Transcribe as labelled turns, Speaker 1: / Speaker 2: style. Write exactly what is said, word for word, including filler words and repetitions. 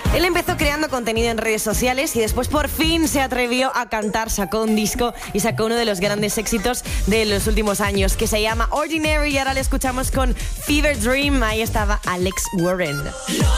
Speaker 1: Él empezó creando contenido en redes sociales y después por fin se atrevió a cantar, sacó un disco y sacó uno de los grandes éxitos de los últimos años que se llama Ordinary y ahora le escuchamos con Fever Dream. Ahí estaba Alex Warren.